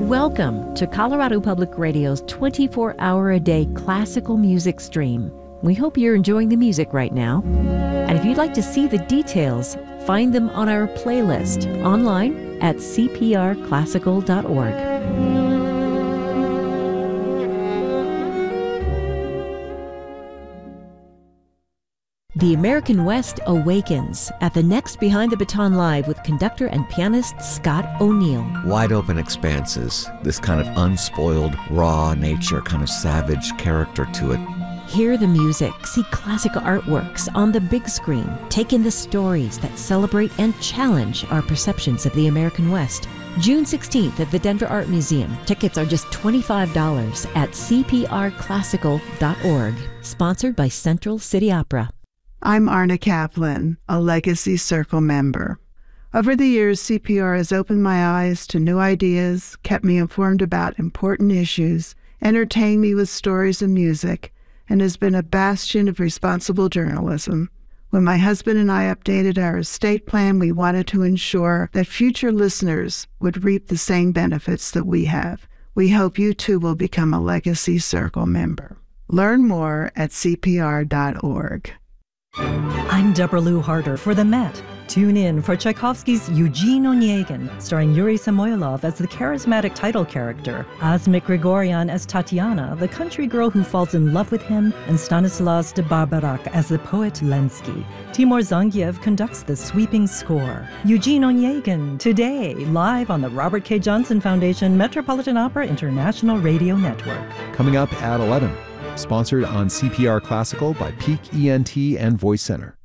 Welcome to Colorado Public Radio's 24-hour-a-day classical music stream. We hope you're enjoying the music right now. And if you'd like to see the details, find them on our playlist online at cprclassical.org. The American West awakens at the next Behind the Baton Live with conductor and pianist Scott O'Neill. Wide open expanses, this kind of unspoiled, raw nature, kind of savage character to it. Hear the music, see classic artworks on the big screen, take in the stories that celebrate and challenge our perceptions of the American West. June 16th at the Denver Art Museum. Tickets are just $25 at cprclassical.org. Sponsored by Central City Opera. I'm Arna Kaplan, a Legacy Circle member. Over the years, CPR has opened my eyes to new ideas, kept me informed about important issues, entertained me with stories and music, and has been a bastion of responsible journalism. When my husband and I updated our estate plan, we wanted to ensure that future listeners would reap the same benefits that we have. We hope you too will become a Legacy Circle member. Learn more at cpr.org. I'm Deborah Lou Harder for the Met. Tune in for Tchaikovsky's Eugene Onegin, starring Yuri Samoylov as the charismatic title character, Asmik Grigoryan as Tatiana, the country girl who falls in love with him, and Stanislas de Barbarak as the poet Lenski. Timur Zangiev conducts the sweeping score. Eugene Onegin, today, live on the Robert K. Johnson Foundation Metropolitan Opera International Radio Network. Coming up at 11. Sponsored on CPR Classical by Peak ENT and Voice Center.